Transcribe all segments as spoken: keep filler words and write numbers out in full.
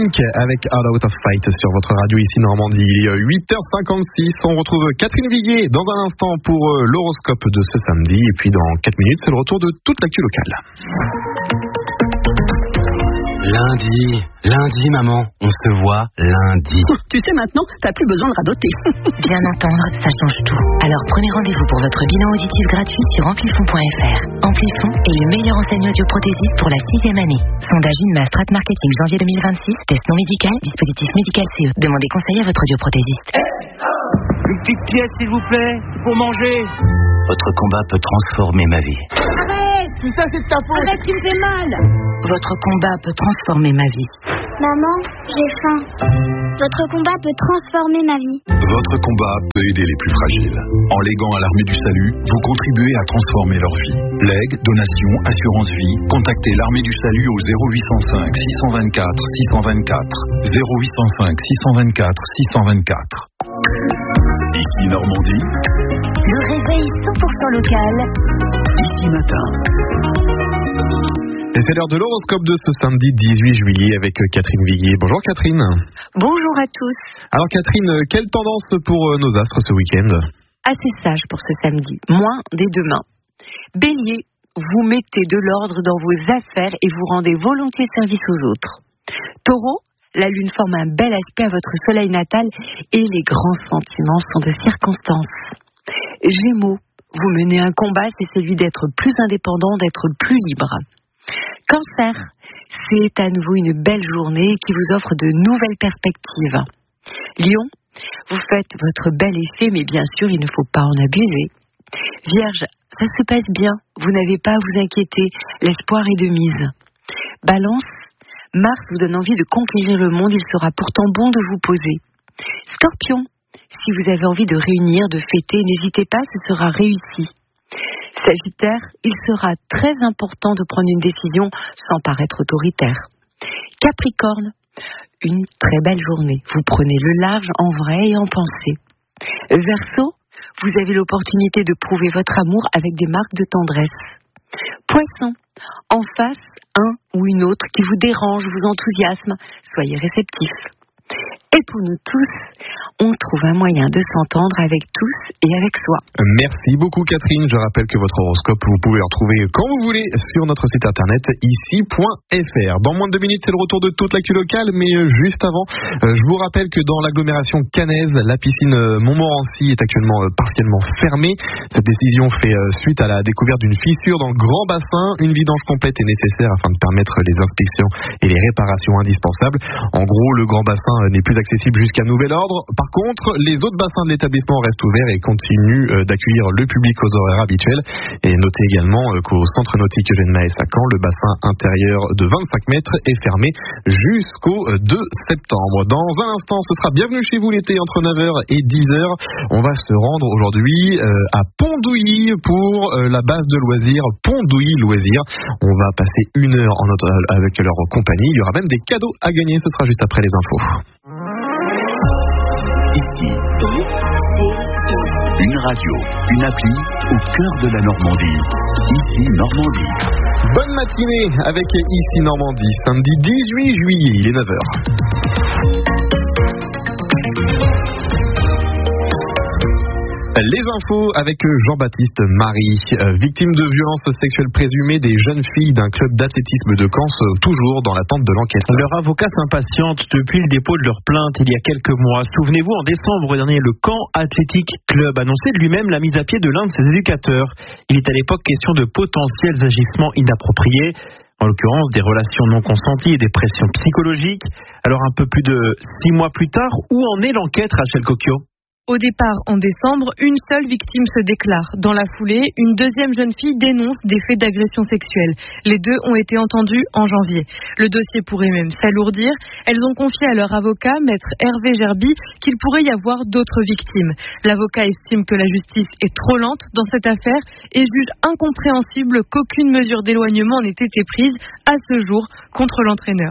Pink avec All Out of Fight sur votre radio ici Normandie. Il est huit heures cinquante-six. On retrouve Catherine Viguier dans un instant pour l'horoscope de ce samedi. Et puis dans quatre minutes, c'est le retour de toute l'actu locale. Lundi, lundi maman, on se voit lundi. Tu sais maintenant, t'as plus besoin de radoter. Bien entendre, ça change tout. Alors prenez rendez-vous pour votre bilan auditif gratuit sur amplifon point f r. Amplifon est le meilleur enseigne audioprothésiste pour la sixième année. Sondage INMA Strat Marketing janvier deux mille vingt-six, test non médical, dispositif médical C E. Demandez conseil à votre audioprothésiste. Une petite pièce s'il vous plaît, pour manger. Votre combat peut transformer ma vie. Arrête, tout ça c'est de ta faute. Arrête, tu me fais mal. Votre combat peut transformer ma vie. Maman, j'ai faim. Votre combat peut transformer ma vie. Votre combat peut aider les plus fragiles. En léguant à l'Armée du Salut, vous contribuez à transformer leur vie. Legs, donations, assurance vie, contactez l'Armée du Salut au zéro huit cent cinq six cent vingt-quatre six cent vingt-quatre. zéro huit cent cinq six cent vingt-quatre six cent vingt-quatre. Ici Normandie. Le réveil cent pour cent local. Ici Matin. Et c'est l'heure de l'horoscope de ce samedi dix-huit juillet avec Catherine Viguier. Bonjour Catherine. Bonjour à tous. Alors Catherine, quelle tendance pour nos astres ce week-end ? Assez sage pour ce samedi, moins dès demain. Bélier, vous mettez de l'ordre dans vos affaires et vous rendez volontiers service aux autres. Taureau, la lune forme un bel aspect à votre soleil natal et les grands sentiments sont de circonstance. Gémeaux, vous menez un combat, c'est celui d'être plus indépendant, d'être plus libre. Cancer, c'est à nouveau une belle journée qui vous offre de nouvelles perspectives. Lion, vous faites votre bel effet, mais bien sûr, il ne faut pas en abuser. Vierge, ça se passe bien, vous n'avez pas à vous inquiéter, l'espoir est de mise. Balance, Mars vous donne envie de conquérir le monde, il sera pourtant bon de vous poser. Scorpion, si vous avez envie de réunir, de fêter, n'hésitez pas, ce sera réussi. Sagittaire, il sera très important de prendre une décision sans paraître autoritaire. Capricorne, une très belle journée. Vous prenez le large en vrai et en pensée. Verseau, vous avez l'opportunité de prouver votre amour avec des marques de tendresse. Poisson, en face, un ou une autre qui vous dérange, vous enthousiasme, soyez réceptif. Et pour nous tous, on trouve un moyen de s'entendre avec tous et avec soi. Merci beaucoup Catherine. Je rappelle que votre horoscope, vous pouvez le retrouver quand vous voulez sur notre site internet ici point f r. Dans moins de deux minutes, c'est le retour de toute l'actu locale, mais juste avant, je vous rappelle que dans l'agglomération caennaise, la piscine Montmorency est actuellement partiellement fermée. Cette décision fait suite à la découverte d'une fissure dans le grand bassin. Une vidange complète est nécessaire afin de permettre les inspections et les réparations indispensables. En gros, le grand bassin n'est plus accessible jusqu'à nouvel ordre. Par contre, les autres bassins de l'établissement restent ouverts et continuent d'accueillir le public aux horaires habituels. Et notez également qu'au centre nautique Eugène Maes à Caen, le bassin intérieur de vingt-cinq mètres est fermé jusqu'au deux septembre. Dans un instant, ce sera Bienvenue chez vous l'été entre neuf heures et dix heures. On va se rendre aujourd'hui à Pondouilly pour la base de loisirs Pondouilly Loisirs. On va passer une heure en notre, avec leur compagnie. Il y aura même des cadeaux à gagner. Ce sera juste après les infos. Ici, une radio, une appli au cœur de la Normandie. Ici Normandie. Bonne matinée avec Ici Normandie, samedi dix-huit juillet, il est neuf heures. Les infos avec Jean-Baptiste Marie, euh, victime de violences sexuelles présumées des jeunes filles d'un club d'athlétisme de Caen, toujours dans l'attente de l'enquête. Leur avocat s'impatiente depuis le dépôt de leur plainte il y a quelques mois. Souvenez-vous, en décembre dernier, le Caen Athletic Club annonçait lui-même la mise à pied de l'un de ses éducateurs. Il est à l'époque question de potentiels agissements inappropriés, en l'occurrence des relations non consenties et des pressions psychologiques. Alors un peu plus de six mois plus tard, où en est l'enquête, Rachel Cocchio ? Au départ, en décembre, une seule victime se déclare. Dans la foulée, une deuxième jeune fille dénonce des faits d'agression sexuelle. Les deux ont été entendus en janvier. Le dossier pourrait même s'alourdir. Elles ont confié à leur avocat, maître Hervé Gerby, qu'il pourrait y avoir d'autres victimes. L'avocat estime que la justice est trop lente dans cette affaire et juge incompréhensible qu'aucune mesure d'éloignement n'ait été prise à ce jour contre l'entraîneur.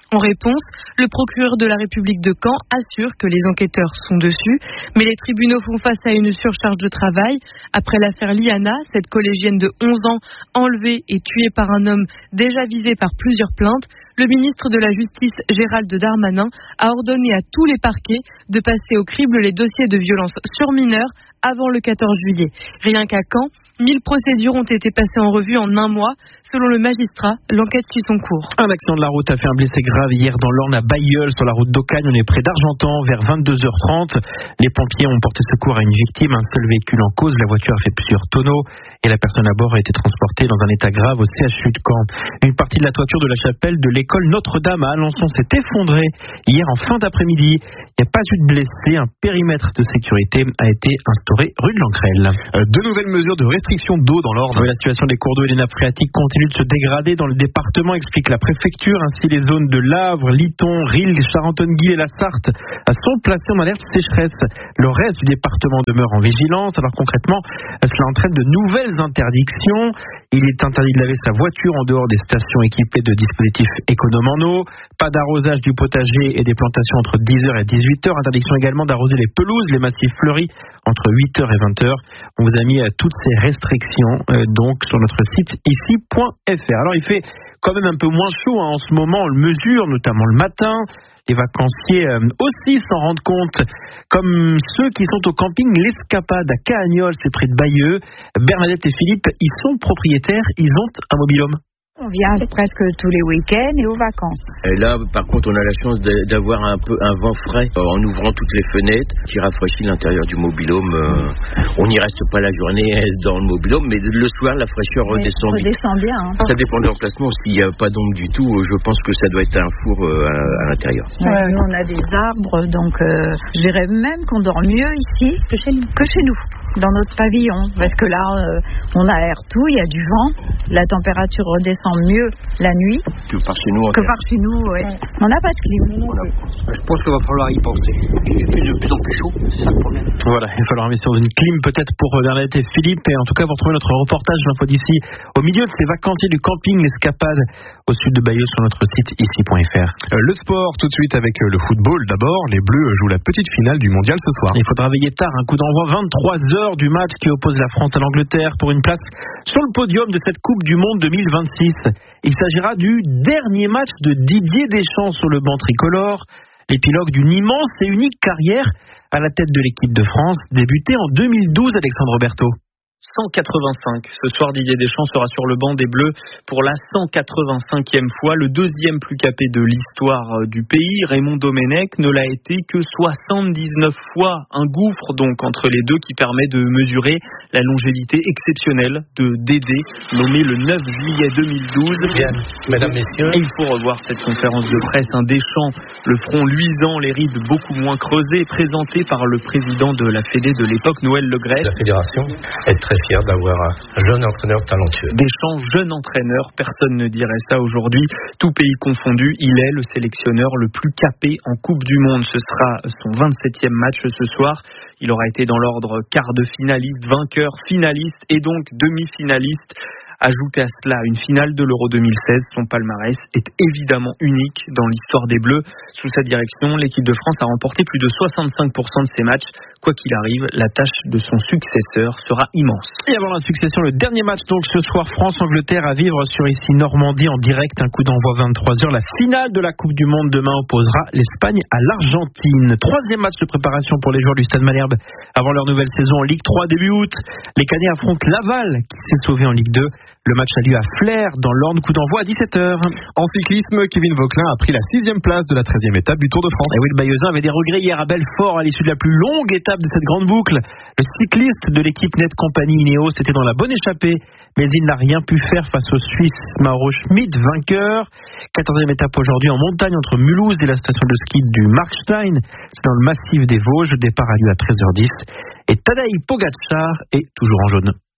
En réponse, le procureur de la République de Caen assure que les enquêteurs sont dessus, mais les tribunaux font face à une surcharge de travail. Après l'affaire Liana, cette collégienne de onze ans enlevée et tuée par un homme déjà visé par plusieurs plaintes, le ministre de la Justice, Gérald Darmanin, a ordonné à tous les parquets de passer au crible les dossiers de violence sur mineurs avant le quatorze juillet. Rien qu'à Caen, mille procédures ont été passées en revue en un mois. Selon le magistrat, l'enquête suit son cours. Un accident de la route a fait un blessé grave hier dans l'Orne à Bailleul, sur la route d'Ocagne. On est près d'Argentan, vers vingt-deux heures trente. Les pompiers ont porté secours à une victime, un seul véhicule en cause. La voiture a fait plusieurs tonneaux et la personne à bord a été transportée dans un état grave au C H U de Caen. Une partie de la toiture de la chapelle de l'école Notre-Dame à Alençon s'est effondrée hier en fin d'après-midi. Il n'y a pas eu de blessés. Un périmètre de sécurité a été instauré rue de l'Ancrelle. Euh, de nouvelles mesures de restriction d'eau dans l'Orne. Oui, la situation des cours d'eau et des nappes phréatiques continue de se dégrader dans le département, explique la préfecture. Ainsi, les zones de Lavre, Liton, Rilles, Charentonne-Guil et la Sarthe sont placées en alerte sécheresse. Le reste du département demeure en vigilance. Alors concrètement, cela entraîne de nouvelles interdictions. Il est interdit de laver sa voiture en dehors des stations équipées de dispositifs économes en eau. Pas d'arrosage du potager et des plantations entre dix heures et dix-huit heures. Interdiction également d'arroser les pelouses, les massifs fleuris entre huit heures et vingt heures. On vous a mis toutes ces restrictions euh, donc sur notre site ici point f r. Alors il fait quand même un peu moins chaud hein, en ce moment, on le mesure, notamment le matin. Les vacanciers euh, aussi s'en rendent compte, comme ceux qui sont au camping L'Escapade à Cahagnols, c'est près de Bayeux. Bernadette et Philippe, ils sont propriétaires, ils ont un mobil-home. On vient presque tous les week-ends et aux vacances. Et là, par contre, on a la chance d'avoir un peu un vent frais en ouvrant toutes les fenêtres qui rafraîchit l'intérieur du mobil-home. On n'y reste pas la journée dans le mobil-home, mais le soir, la fraîcheur mais redescend vite. redescend bien. Hein. Ça dépend de l'emplacement. S'il n'y a pas d'ombre du tout, je pense que ça doit être un four à, à l'intérieur. Ouais, nous, on a des arbres, donc euh, je dirais même qu'on dort mieux ici que chez nous. Que chez nous. Dans notre pavillon, parce que là, euh, on aère tout, il y a du vent, la température redescend mieux la nuit que par chez nous. Que par chez nous, ouais. Ouais. On n'a pas de clim. Voilà. Je pense qu'il va falloir y penser. Il fait de plus en plus chaud, c'est ça le problème. Voilà, il va falloir investir dans une clim peut-être pour Bernadette et Philippe. Et en tout cas, vous retrouvez notre reportage de l'info d'ici au milieu de ces vacanciers du camping L'Escapade au sud de Bayeux sur notre site ici point f r. Euh, le sport tout de suite avec euh, le football d'abord. Les Bleus jouent la petite finale du mondial ce soir. Il faudra veiller tard, un coup d'envoi vingt-trois heures du match qui oppose la France à l'Angleterre pour une place sur le podium de cette Coupe du Monde deux mille vingt-six. Il s'agira du dernier match de Didier Deschamps sur le banc tricolore, l'épilogue d'une immense et unique carrière à la tête de l'équipe de France, débutée en deux mille douze, Alexandre Berthaud. cent quatre-vingt-cinq. Ce soir, Didier Deschamps sera sur le banc des Bleus pour la cent quatre-vingt-cinquième fois. Le deuxième plus capé de l'histoire du pays, Raymond Domenech, ne l'a été que soixante-dix-neuf fois. Un gouffre donc entre les deux qui permet de mesurer la longévité exceptionnelle de Dédé, nommé le neuf juillet deux mille douze. Bien, mesdames, messieurs. Et il faut revoir cette conférence de presse. Un Deschamps, le front luisant, les rides beaucoup moins creusées, présenté par le président de la Fédé de l'époque, Noël Le Graët. La fédération est très fier d'avoir un jeune entraîneur talentueux. Deschamps, jeune entraîneur, personne ne dirait ça aujourd'hui. Tout pays confondu, il est le sélectionneur le plus capé en Coupe du Monde. Ce sera son vingt-septième match ce soir. Il aura été dans l'ordre quart de finaliste, vainqueur, finaliste et donc demi-finaliste. Ajoutez à cela une finale de l'Euro deux mille seize, son palmarès est évidemment unique dans l'histoire des Bleus. Sous sa direction, l'équipe de France a remporté plus de soixante-cinq pour cent de ses matchs. Quoi qu'il arrive, la tâche de son successeur sera immense. Et avant la succession, le dernier match donc ce soir, France-Angleterre à vivre sur ici Normandie en direct, un coup d'envoi vingt-trois heures. La finale de la Coupe du Monde demain opposera l'Espagne à l'Argentine. Troisième match de préparation pour les joueurs du Stade Malherbe avant leur nouvelle saison en Ligue trois début août. Les Canets affrontent Laval qui s'est sauvé en Ligue deux. Le match a lieu à Flers, dans l'Orne, coup d'envoi à dix-sept heures. En cyclisme, Kevin Vauquelin a pris la sixième place de la treizième étape du Tour de France. Et oui, le Bayeuxin avait des regrets hier à Belfort à l'issue de la plus longue étape de cette grande boucle. Le cycliste de l'équipe Net Compagnie Ineos était dans la bonne échappée, mais il n'a rien pu faire face au Suisse Mauro Schmid, vainqueur. quatorzième étape aujourd'hui en montagne entre Mulhouse et la station de ski du Markstein. C'est dans le massif des Vosges. Le départ a lieu à treize heures dix. Et Tadej Pogačar est toujours en jaune.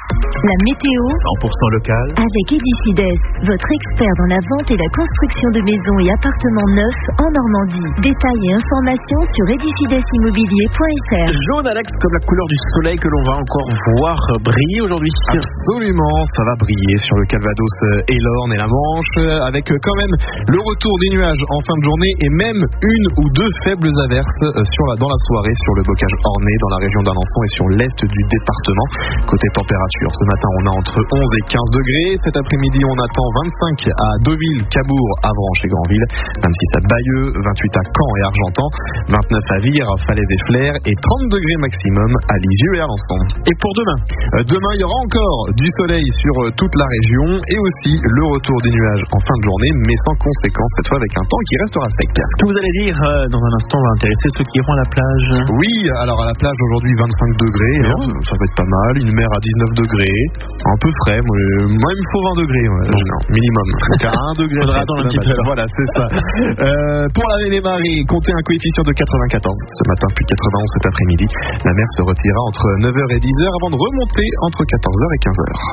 La météo cent pour cent local avec Edicides, votre expert dans la vente et la construction de maisons et appartements neufs en Normandie. Détails et informations sur edicidesimmobilier point f r. Jaune, Alex, comme la couleur du soleil que l'on va encore voir briller aujourd'hui. Absolument, ça va briller sur le Calvados et l'Orne et la Manche, avec quand même le retour des nuages en fin de journée et même une ou deux faibles averses sur la, dans la soirée sur le bocage ornais, dans la région d'Alençon et sur l'est du département. Côté température, ce matin on a entre onze et quinze degrés. Cet après-midi on attend vingt-cinq à Deauville, Cabourg, Avranches et Granville, vingt-six à Bayeux, vingt-huit à Caen et Argentan, vingt-neuf à Vire, Falaise et Flers et trente degrés maximum à Lisieux et Alençon. Et pour demain euh, Demain il y aura encore du soleil sur euh, toute la région et aussi le retour des nuages en fin de journée, mais sans conséquence cette fois, avec un temps qui restera sec. Ce que vous allez dire euh, dans un instant va intéresser ceux qui iront à la plage. Oui, alors à la plage aujourd'hui vingt-cinq degrés, hein, ça va être pas mal, une mer à dix-neuf degrés, un peu frais, moi, moi il me faut vingt degrés, ouais, bon. Non, minimum. Donc à un degré. Faudra attendre un petit peu. Voilà, c'est ça. euh, pour la les marées, comptez un coefficient de quatre-vingt-quatorze ce matin, puis quatre-vingt-onze cet après-midi. La mer se retirera entre neuf heures et dix heures avant de remonter entre quatorze heures et quinze heures.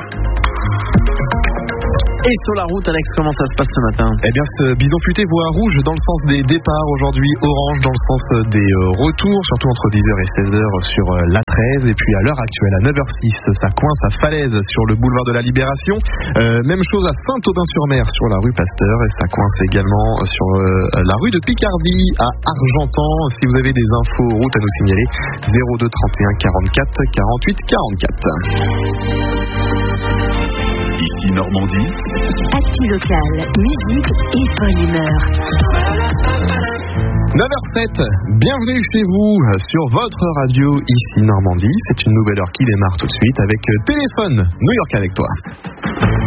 Et sur la route, Alex, comment ça se passe ce matin? Eh bien, ce bidon futé voit rouge dans le sens des départs aujourd'hui, orange dans le sens des euh, retours, surtout entre dix heures et seize heures sur euh, l'A treize. Et puis à l'heure actuelle, à neuf heures six, ça coince à Falaise sur le boulevard de la Libération. Euh, même chose à Saint-Aubin-sur-Mer sur la rue Pasteur. Et ça coince également sur euh, la rue de Picardie à Argentan. Si vous avez des infos route à nous signaler, zéro deux trente et un quarante-quatre quarante-huit quarante-quatre. Ici Normandie. Actu locale, musique et bonne humeur. neuf heures sept, bienvenue chez vous sur votre radio ici Normandie. C'est une nouvelle heure qui démarre tout de suite avec Téléphone New York avec toi.